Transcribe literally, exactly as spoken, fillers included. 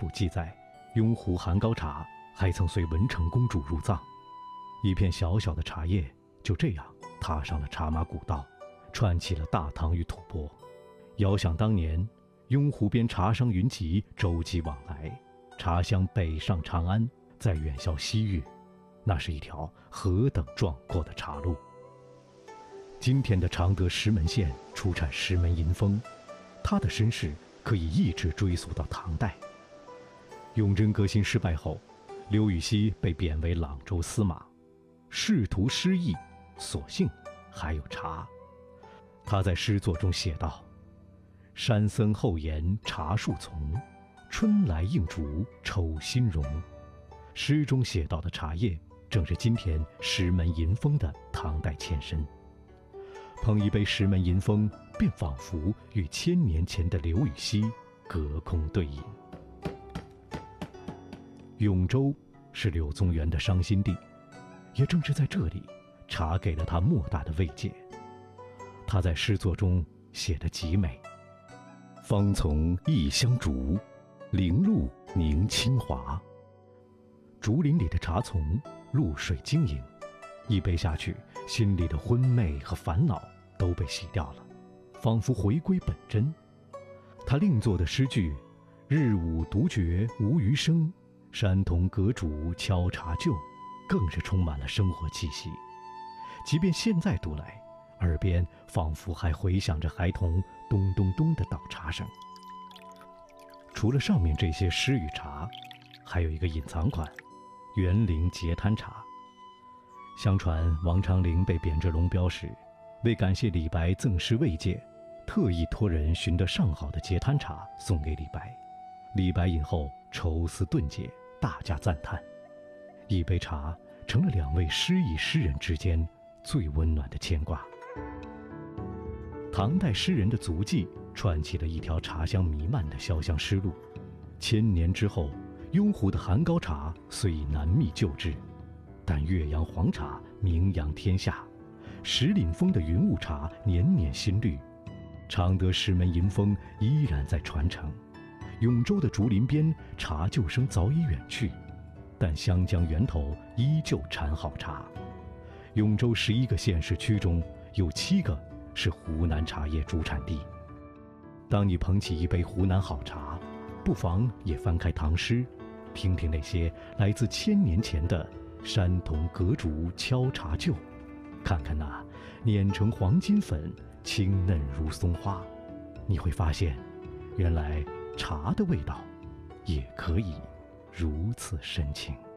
记载，雍湖含高茶还曾随文成公主入藏。一片小小的茶叶就这样踏上了茶马古道，串起了大唐与吐蕃。遥想当年，雍湖边茶商云集，洲际往来，茶香北上长安，再远销西域，那是一条何等壮阔的茶路。今天的常德石门县出产石门银蜂，它的身世可以一直追溯到唐代。永贞革新失败后，刘禹锡被贬为朗州司马，仕途失意，所幸还有茶。他在诗作中写道：山僧后檐茶树丛，春来映烛抽新容。诗中写到的茶叶正是今天石门银蜂的唐代前身。捧一杯石门银蜂，便仿佛与千年前的刘禹锡隔空对饮。永州是柳宗元的伤心地，也正是在这里，茶给了他莫大的慰藉。他在诗作中写得极美：芳丛异香竹，林露凝清华。竹林里的茶丛露水晶莹，一杯下去，心里的昏昧和烦恼都被洗掉了，仿佛回归本真。他另作的诗句“日午独觉无余声，山童阁主敲茶旧”更是充满了生活气息。即便现在读来，耳边仿佛还回响着孩童咚咚咚的倒茶声。除了上面这些诗与茶，还有一个隐藏款——园林截滩茶。相传王昌龄被贬谪龙标时，为感谢李白赠诗慰藉，特意托人寻得上好的截滩茶送给李白。李白饮后愁思顿解，大加赞叹。一杯茶成了两位诗意诗人之间最温暖的牵挂。唐代诗人的足迹串起了一条茶香弥漫的潇湘诗路。千年之后，雍湖的含高茶虽已难觅旧制，但岳阳黄茶名扬天下，石岭峰的云雾茶年年新绿，常德石门银蜂依然在传承。永州的竹林边茶旧声早已远去，但湘江源头依旧产好茶。永州十一个县市区中有七个是湖南茶叶主产地。当你捧起一杯湖南好茶，不妨也翻开唐诗，听听那些来自千年前的山童阁主敲茶旧，看看那碾成黄金粉，清嫩如松花，你会发现，原来茶的味道也可以如此深情。